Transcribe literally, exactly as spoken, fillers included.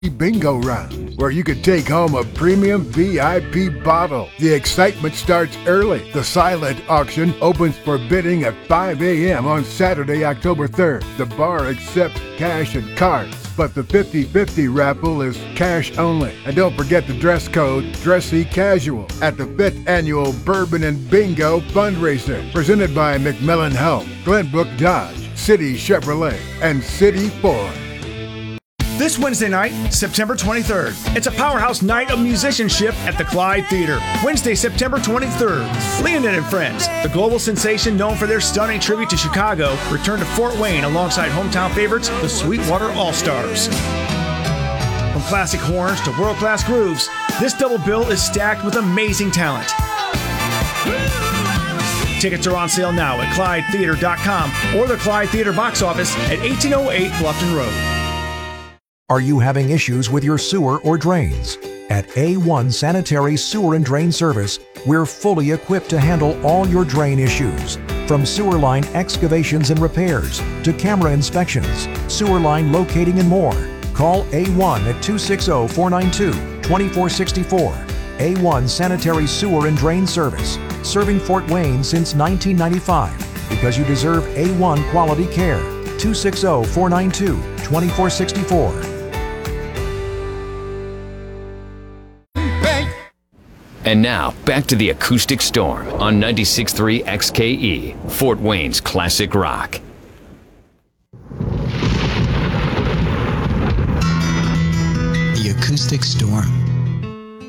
Bingo Round, where you could take home a premium V I P bottle. The excitement starts early. The silent auction opens for bidding at five a.m. on Saturday, October third. The bar accepts cash and cards, but the fifty-fifty raffle is cash only. And don't forget the dress code, dressy casual, at the fifth Annual Bourbon and Bingo Fundraiser, presented by McMillan Health, Glenbrook Dodge, City Chevrolet, and City Ford. This Wednesday night, September twenty-third, it's a powerhouse night of musicianship at the Clyde Theater. Wednesday, September twenty-third, Leonid and Friends, the global sensation known for their stunning tribute to Chicago, return to Fort Wayne alongside hometown favorites, the Sweetwater All-Stars. From classic horns to world-class grooves, this double bill is stacked with amazing talent. Tickets are on sale now at Clyde Theater dot com or the Clyde Theater box office at eighteen oh eight Bluffton Road. Are you having issues with your sewer or drains? At A one Sanitary Sewer and Drain Service, we're fully equipped to handle all your drain issues. From sewer line excavations and repairs to camera inspections, sewer line locating and more. Call A one at two six zero, four nine two, two four six four. A one Sanitary Sewer and Drain Service, serving Fort Wayne since nineteen ninety-five because you deserve A one quality care. two six zero, four nine two, two four six four. And now, back to the Acoustic Storm on ninety-six point three X K E, Fort Wayne's classic rock. The Acoustic Storm.